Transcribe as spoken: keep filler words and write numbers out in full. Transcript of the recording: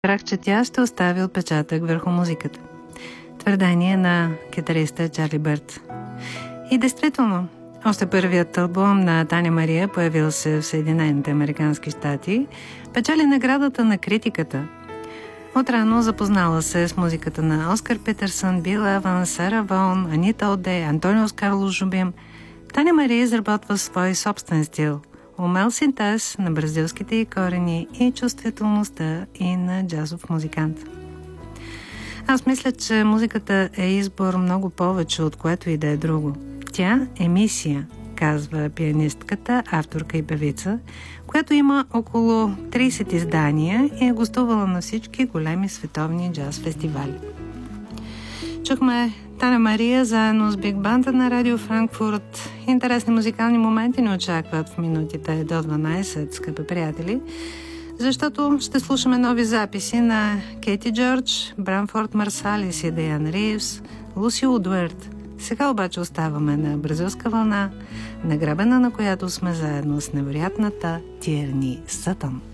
Разбрах, че тя ще остави отпечатък върху музиката. Твърдение на китариста Чарли Бърт. И действително, още първият албум на Таня Мария, появил се в Съединените американски щати, печели наградата на критиката. Отрано запознала се с музиката на Оскар Питърсън, Бил Еванс, Сара Вон, Анита Оде, Антониос Карлос Жубим. Таня Мария изработва свой собствен стил, умел синтез на бразилските й корени и чувствителността и на джазов музикант. Аз мисля, че музиката е избор много повече от което и да е друго. Тя е мисия, казва пианистката, авторка и певица, която има около трийсет издания и е гостувала на всички големи световни джаз фестивали. Чухме Таня Мария заедно с Биг Банда на Радио Франкфурт. Интересни музикални моменти ни очакват в минутите до дванайсет, скъпи приятели, защото ще слушаме нови записи на Кейти Джордж, Брамфорд Марсалис и Диан Ривз, Луси Удвард. Сега обаче оставаме на бразилска вълна, награбена на която сме заедно с невероятната Тиерни Сътън.